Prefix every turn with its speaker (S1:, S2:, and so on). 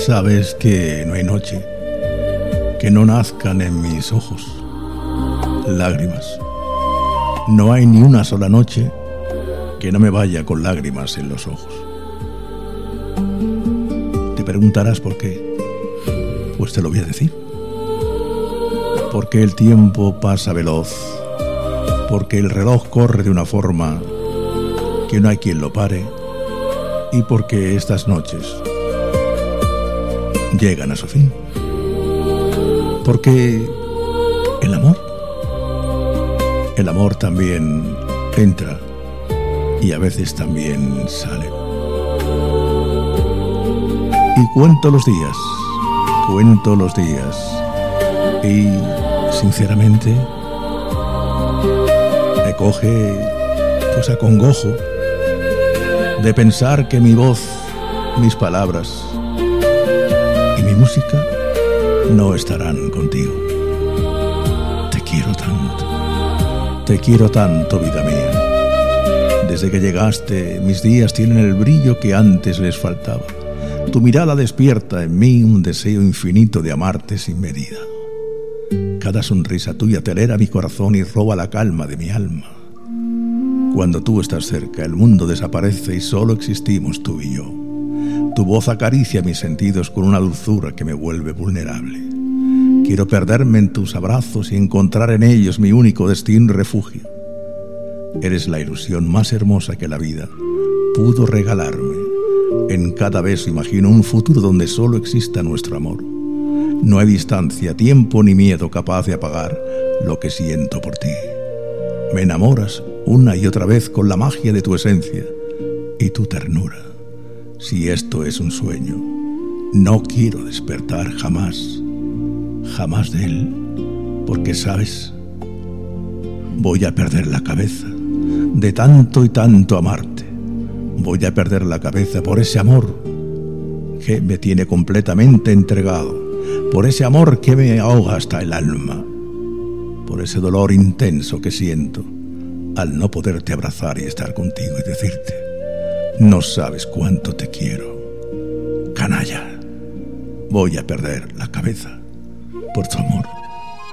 S1: Sabes que no hay noche que no nazcan en mis ojos lágrimas. No hay ni una sola noche que no me vaya con lágrimas en los ojos. Te preguntarás por qué. Pues te lo voy a decir. Porque el tiempo pasa veloz, porque el reloj corre de una forma que no hay quien lo pare, y porque estas noches llegan a su fin. Porque el amor también entra y a veces también sale. Y cuento los días y sinceramente me coge pues acongojo de pensar que mi voz, mis palabras y mi música no estarán contigo. Te quiero tanto, vida mía. Desde que llegaste, mis días tienen el brillo que antes les faltaba. Tu mirada despierta en mí un deseo infinito de amarte sin medida. Cada sonrisa tuya acelera mi corazón y roba la calma de mi alma. Cuando tú estás cerca, el mundo desaparece y solo existimos tú y yo. Tu voz acaricia mis sentidos con una dulzura que me vuelve vulnerable. Quiero perderme en tus abrazos y encontrar en ellos mi único destino y refugio. Eres la ilusión más hermosa que la vida pudo regalarme. En cada beso imagino un futuro donde solo exista nuestro amor. No hay distancia, tiempo ni miedo capaz de apagar lo que siento por ti. Me enamoras una y otra vez con la magia de tu esencia y tu ternura. Si esto es un sueño, no quiero despertar jamás de él, porque sabes, voy a perder la cabeza de tanto y tanto amarte. Voy a perder la cabeza por ese amor que me tiene completamente entregado, por ese amor que me ahoga hasta el alma, por ese dolor intenso que siento al no poderte abrazar y estar contigo y decirte: no sabes cuánto te quiero, canalla. Voy a perder la cabeza por tu amor.